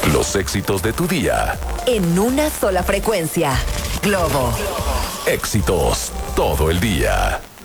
Los éxitos de tu día. En una sola frecuencia. Globo. Éxitos todo el día.